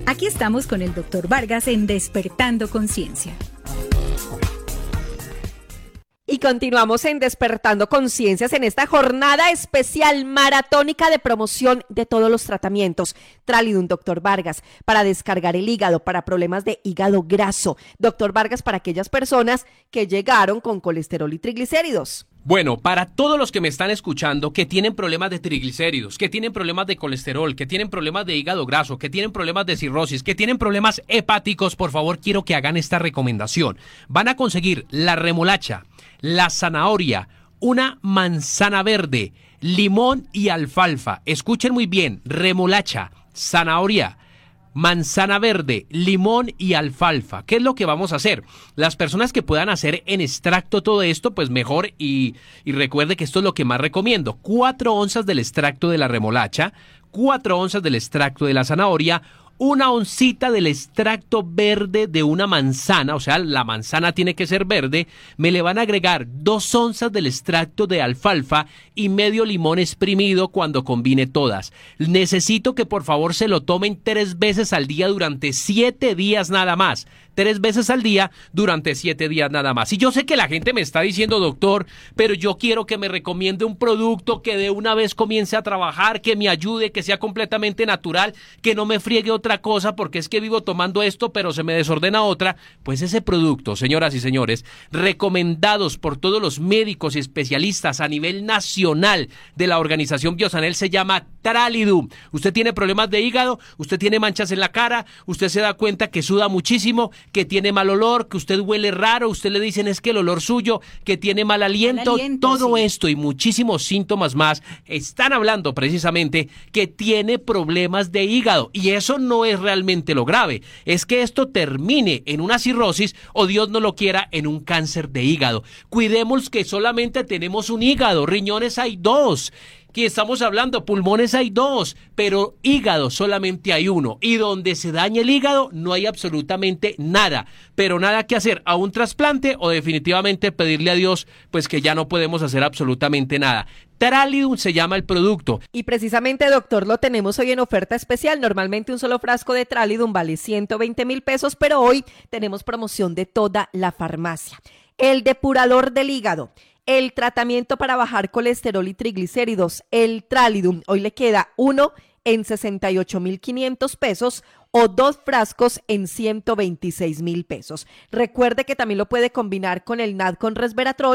Aquí estamos con el Dr. Vargas en Despertando Conciencia. Y continuamos en Despertando Conciencias en esta jornada especial maratónica de promoción de todos los tratamientos. Tralidum, Dr. Vargas, para descargar el hígado, para problemas de hígado graso. Dr. Vargas, para aquellas personas que llegaron con colesterol y triglicéridos. Bueno, para todos los que me están escuchando que tienen problemas de triglicéridos, que tienen problemas de colesterol, que tienen problemas de hígado graso, que tienen problemas de cirrosis, que tienen problemas hepáticos, por favor quiero que hagan esta recomendación. Van a conseguir la remolacha, la zanahoria, una manzana verde, limón y alfalfa. Escuchen muy bien, remolacha, zanahoria, manzana verde, limón y alfalfa. ¿Qué es lo que vamos a hacer? Las personas que puedan hacer en extracto todo esto, pues mejor, y recuerde que esto es lo que más recomiendo. 4 onzas del extracto de la remolacha, 4 onzas del extracto de la zanahoria, 1 oncita del extracto verde de una manzana, o sea, la manzana tiene que ser verde. Me le van a agregar 2 onzas del extracto de alfalfa y medio limón exprimido cuando combine todas. Necesito que por favor se lo tomen 3 veces al día durante 7 días nada más. 3 veces al día durante 7 días nada más. Y yo sé que la gente me está diciendo, doctor, pero yo quiero que me recomiende un producto que de una vez comience a trabajar, que me ayude, que sea completamente natural, que no me friegue otra cosa, porque es que vivo tomando esto, pero se me desordena otra. Pues ese producto, señoras y señores, recomendados por todos los médicos y especialistas a nivel nacional de la organización Biosanel, se llama Tralidum. Usted tiene problemas de hígado, usted tiene manchas en la cara, usted se da cuenta que suda muchísimo, que tiene mal olor, que usted huele raro, usted le dicen es que el olor suyo, que tiene mal aliento, todo sí. Esto y muchísimos síntomas más están hablando precisamente que tiene problemas de hígado, y eso no es realmente lo grave, es que esto termine en una cirrosis o Dios no lo quiera en un cáncer de hígado. Cuidemos que solamente tenemos un hígado, riñones hay 2. Que estamos hablando, pulmones hay 2, pero hígado solamente hay 1, y donde se daña el hígado no hay absolutamente nada, pero nada que hacer, a un trasplante o definitivamente pedirle a Dios pues que ya no podemos hacer absolutamente nada. Tralidum se llama el producto. Y precisamente, doctor, lo tenemos hoy en oferta especial. Normalmente un solo frasco de Tralidum vale 120,000 pesos, pero hoy tenemos promoción de toda la farmacia. El depurador del hígado, el tratamiento para bajar colesterol y triglicéridos, el Tralidum, hoy le queda uno en 68,500 pesos o 2 frascos en 126,000 pesos. Recuerde que también lo puede combinar con el NAD con resveratrol